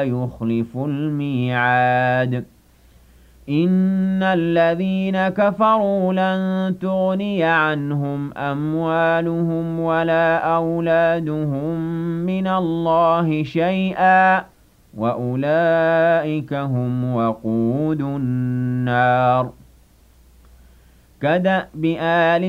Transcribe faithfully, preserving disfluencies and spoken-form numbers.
يخلف الميعاد إن الذين كفروا لن تغني عنهم أموالهم ولا أولادهم من الله شيئا وأولئك هم وقود النار كدأب آل